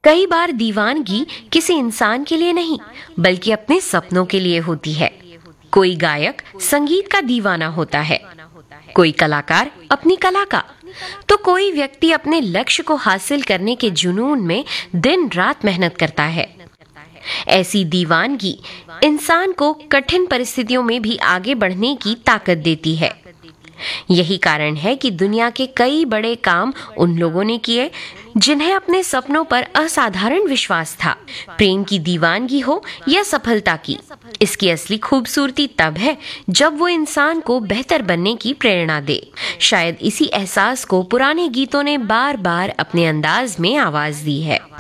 कई बार दीवानगी किसी इंसान के लिए नहीं, बल्कि अपने सपनों के लिए होती है। कोई गायक संगीत का दीवाना होता है, कोई कलाकार अपनी कला का, तो कोई व्यक्ति अपने लक्ष्य को हासिल करने के जुनून में दिन रात मेहनत करता है। ऐसी दीवानगी इंसान को कठिन परिस्थितियों में भी आगे बढ़ने की ताकत देती है। यही कारण है कि दुनिया के कई बड़े काम उन लोगों ने किए जिन्हें अपने सपनों पर असाधारण विश्वास था। प्रेम की दीवानगी हो या सफलता की, इसकी असली खूबसूरती तब है जब वो इंसान को बेहतर बनने की प्रेरणा दे। शायद इसी एहसास को पुराने गीतों ने बार बार अपने अंदाज में आवाज दी है।